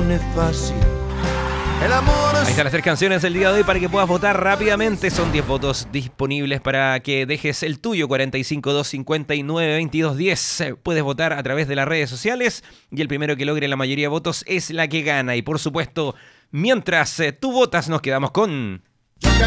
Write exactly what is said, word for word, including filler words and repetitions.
non è facile. El amor Ahí es... están las tres canciones del día de hoy para que puedas votar rápidamente. Son diez votos disponibles para que dejes el tuyo. cuatro cinco dos cinco nueve veintidós diez. Puedes votar a través de las redes sociales y el primero que logre la mayoría de votos es la que gana. Y por supuesto, mientras eh, tú votas, nos quedamos con...